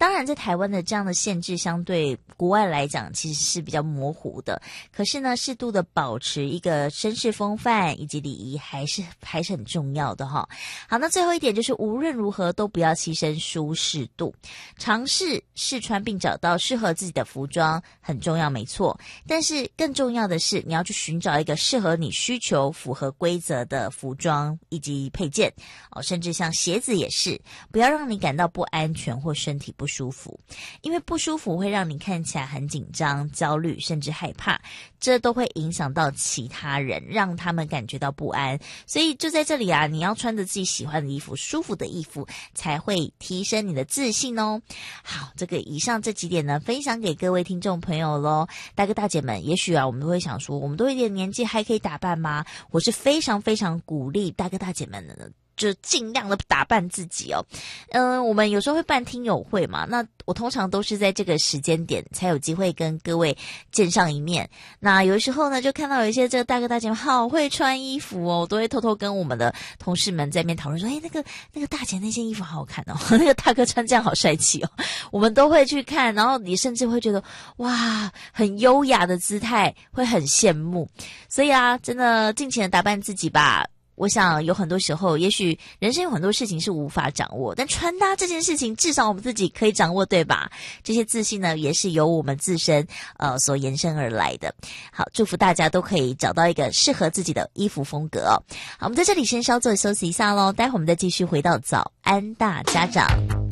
当然在台湾的这样的限制相对国外来讲其实是比较模糊的，可是呢适度的保持一个绅士风范以及礼仪还是很重要的哈。好，那最后一点就是无论如何都不要牺牲舒适度，尝试试穿并找到适合自己的服装很重要没错，但是更重要的是你要去寻找一个适合你需求符合规则的服装以及配件甚至像鞋子也是，不要让你感到不安全或身体不舒服，因为不舒服会让你看起来很紧张、焦虑甚至害怕，这都会影响到其他人，让他们感觉到不安。所以就在这里啊，你要穿着自己喜欢的衣服、舒服的衣服，才会提升你的自信哦。好，这个以上这几点呢，分享给各位听众朋友咯。大哥大姐们，也许啊，我们都会想说，我们都有点年纪还可以打扮吗？我是非常非常鼓励大哥大姐们的就尽量的打扮自己哦。我们有时候会办听友会嘛，那我通常都是在这个时间点才有机会跟各位见上一面。那有时候呢，就看到有一些这个大哥大姐们好会穿衣服哦，我都会偷偷跟我们的同事们在那边讨论说，那个大姐那件衣服好好看哦，那个大哥穿这样好帅气哦。我们都会去看，然后你甚至会觉得哇，很优雅的姿态，会很羡慕。所以啊，真的尽情的打扮自己吧。我想有很多时候，也许人生有很多事情是无法掌握，但穿搭这件事情至少我们自己可以掌握，对吧？这些自信呢，也是由我们自身所延伸而来的。好，祝福大家都可以找到一个适合自己的衣服风格哦。好，我们在这里先稍作休息一下咯，待会我们再继续回到早安大家长。